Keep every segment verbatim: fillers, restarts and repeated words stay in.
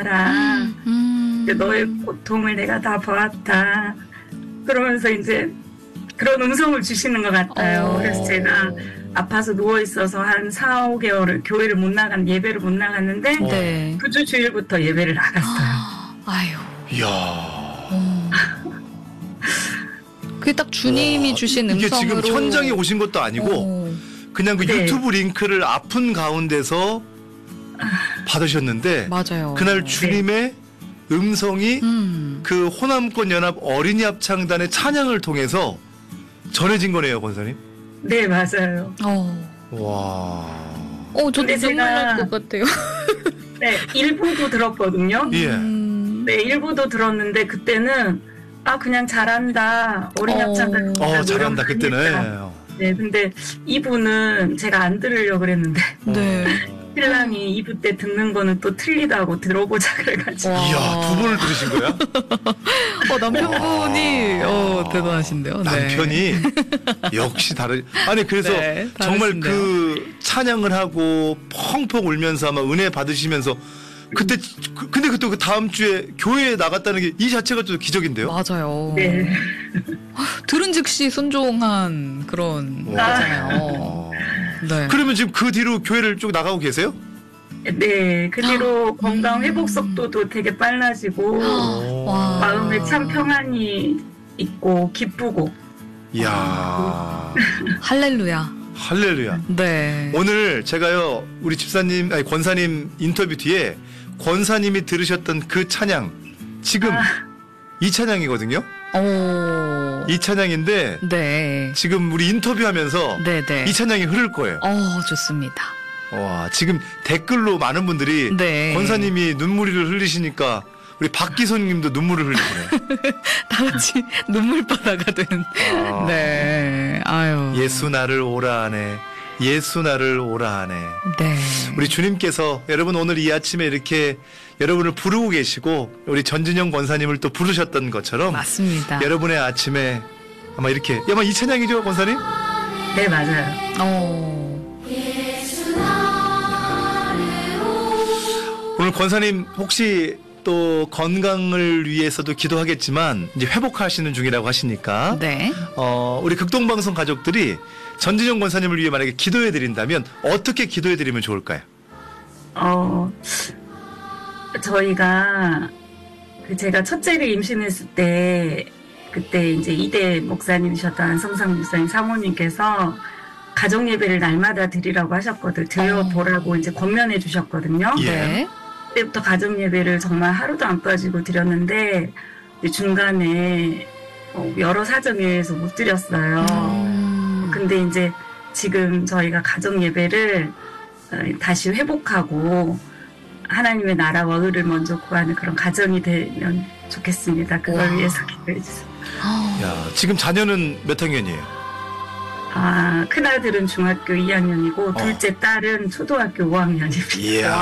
나와라. 음. 너의 고통을 내가 다 보았다. 그러면서 이제 그런 음성을 주시는 것 같아요. 어. 그래서 제가 아파서 누워있어서 한 사, 오 개월을 교회를 못 나간, 예배를 못 나갔는데, 네. 그 주 주일부터 예배를 나갔어요. 아유. 이야. 어. 그게 딱 주님이 와, 주신 이게 음성으로. 지금 현장에 오신 것도 아니고 어. 그냥 그 네. 유튜브 링크를 아픈 가운데서 받으셨는데 맞아요. 그날 주님의 음성이 음. 그 호남권 연합 어린이 합창단의 찬양을 통해서 전해진 거네요, 권사님. 네, 맞아요. 어. 와. 어, 저도 근데 눈물 제가- 날 것 같아요. 네, 일부도 들었거든요. 예. 음. 네, 일부도 들었는데, 그때는, 아, 그냥 잘한다. 어린이 어. 합창단. 어, 잘한다, 노력 많이 그때는. 했다. 네, 근데 이 부는 제가 안 들으려고 그랬는데, 네. 신랑이 이 부 때 듣는 거는 또 틀리다고 들어보자 그래가지고. 와. 이야, 두 번을 들으신 거야? 어, 남편분이, 어, 대단하신데요. 네. 남편이 역시 다른. 아니, 그래서 네, 정말 다르신데요. 그 찬양을 하고 펑펑 울면서 아마 은혜 받으시면서 그때, 그- 근데 그때 그 다음 주에 교회에 나갔다는 게 이 자체가 또 기적인데요? 맞아요. 네. 들은 즉시 순종한 그런 와. 거잖아요. 네. 그러면 지금 그 뒤로 교회를 쭉 나가고 계세요? 네, 그 뒤로 건강 음. 회복 속도도 되게 빨라지고, 와. 마음에 참 평안이 있고, 기쁘고. 이야. 할렐루야. 할렐루야. 네. 오늘 제가요, 우리 집사님, 아니, 권사님 인터뷰 뒤에 권사님이 들으셨던 그 찬양, 지금 아. 이 찬양이거든요? 오. 이 찬양인데, 네. 지금 우리 인터뷰하면서 네네. 이 찬양이 흐를 거예요. 어, 좋습니다. 와, 지금 댓글로 많은 분들이 네. 권사님이 눈물을 흘리시니까 우리 박기손 님도 눈물을 흘리시네. 다 같이 눈물바다가 된. 아. 네. 아유. 예수 나를 오라 하네. 예수 나를 오라 하네. 네. 우리 주님께서 여러분 오늘 이 아침에 이렇게 여러분을 부르고 계시고 우리 전진영 권사님을 또 부르셨던 것처럼 맞습니다. 여러분의 아침에 아마 이렇게 아마 이 찬양이죠, 권사님? 네, 맞아요. 어. 오늘 권사님 혹시 또 건강을 위해서도 기도하겠지만 이제 회복하시는 중이라고 하시니까 네. 어, 우리 극동방송 가족들이 전진영 권사님을 위해 만약에 기도해 드린다면 어떻게 기도해 드리면 좋을까요? 어, 저희가, 그 제가 첫째를 임신했을 때, 그때 이제 이대 목사님이셨던 안성상 목사님 사모님께서 가정 예배를 날마다 드리라고 하셨거든. 드려보라고 이제 권면해 주셨거든요. 예. 네. 그때부터 가정 예배를 정말 하루도 안 빠지고 드렸는데, 이제 중간에 어, 여러 사정에 의해서 못 드렸어요. 음. 근데 이제 지금 저희가 가정 예배를 어, 다시 회복하고 하나님의 나라와 의를 먼저 구하는 그런 가정이 되면 좋겠습니다. 그걸 와. 위해서 기도해 주세요. 어. 야, 지금 자녀는 몇 학년이에요? 아, 큰아들은 중학교 이 학년이고 어. 둘째 딸은 초등학교 오 학년입니다.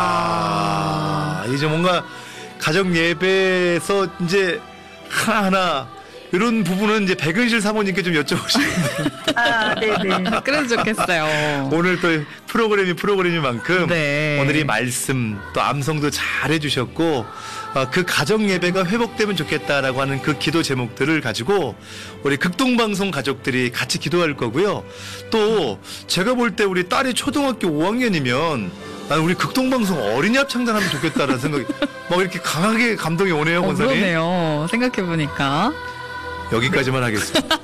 이야, 이제 뭔가 가정 예배에서 이제 하나하나 이런 부분은 이제 백은실 사모님께 좀 여쭤보시는데 아, 네네. 그래도 좋겠어요. 오늘 또 프로그램이 프로그램인 만큼 네. 오늘 이 말씀 또 암송도 잘 해주셨고 어, 그 가정 예배가 회복되면 좋겠다라고 하는 그 기도 제목들을 가지고 우리 극동방송 가족들이 같이 기도할 거고요. 또 제가 볼 때 우리 딸이 초등학교 오 학년이면 나는 우리 극동방송 어린이 합창단 하면 좋겠다라는 생각이 막 이렇게 강하게 감동이 오네요, 어, 권사님. 그러네요. 생각해보니까. 여기까지만 하겠습니다.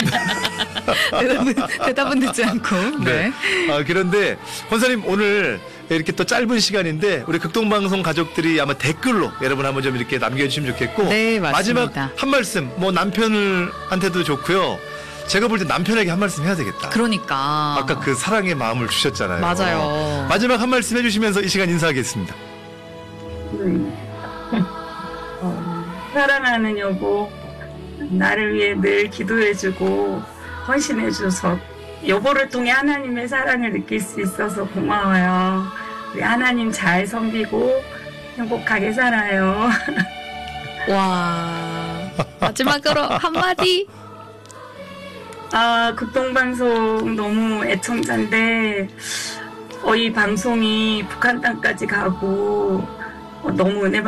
대답은, 대답은 듣지 않고. 네. 네. 아, 그런데 권사님 오늘 이렇게 또 짧은 시간인데 우리 극동방송 가족들이 아마 댓글로 여러분 한번 좀 이렇게 남겨주시면 좋겠고 네, 맞습니다. 마지막 한 말씀 뭐 남편한테도 좋고요. 제가 볼 때 남편에게 한 말씀 해야 되겠다. 그러니까. 아까 그 사랑의 마음을 주셨잖아요. 맞아요. 마지막 한 말씀 해주시면서 이 시간 인사하겠습니다. 음. 어, 사랑하는 여보, 나를 위해 늘 기도해주고 헌신해줘서 여보를 통해 하나님의 사랑을 느낄 수 있어서 고마워요. 우리 하나님 잘 섬기고 행복하게 살아요. 와. 마지막으로 한마디. 아, 극동방송 너무 애청자인데 어, 이 방송이 북한 땅까지 가고 어, 너무 은혜